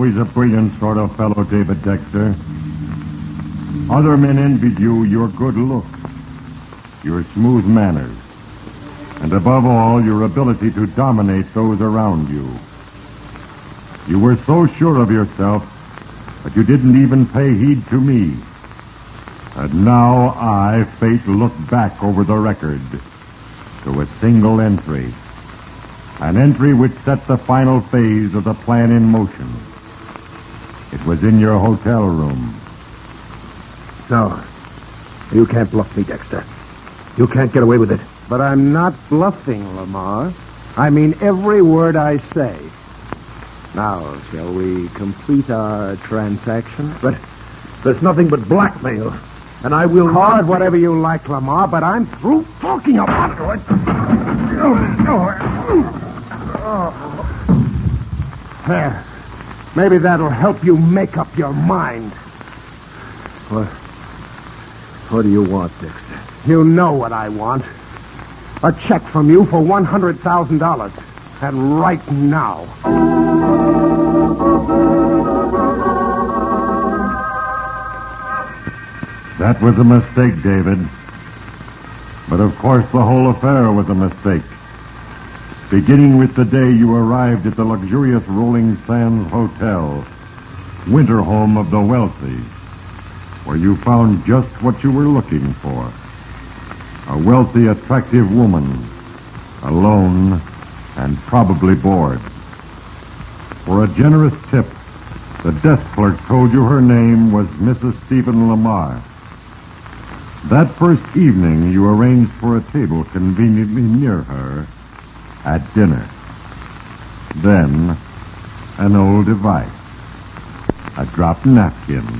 always a brilliant sort of fellow, David Dexter. Other men envied you your good looks, your smooth manners, and above all, your ability to dominate those around you. You were so sure of yourself that you didn't even pay heed to me. And now I, Fate, look back over the record to a single entry. An entry which set the final phase of the plan in motion. It was in your hotel room. No. You can't bluff me, Dexter. You can't get away with it. But I'm not bluffing, Lamar. I mean every word I say. Now, shall we complete our transaction? But there's nothing but blackmail. And I will Call it whatever you like, Lamar, but I'm through talking about it. There. Maybe that'll help you make up your mind. What do you want, Dexter? You know what I want. A check from you for $100,000. And right now. That was a mistake, David. But of course the whole affair was a mistake. Beginning with the day you arrived at the luxurious Rolling Sands Hotel, winter home of the wealthy, where you found just what you were looking for. A wealthy, attractive woman, alone and probably bored. For a generous tip, the desk clerk told you her name was Mrs. Stephen Lamar. That first evening, you arranged for a table conveniently near her at dinner. Then, an old device, a dropped napkin,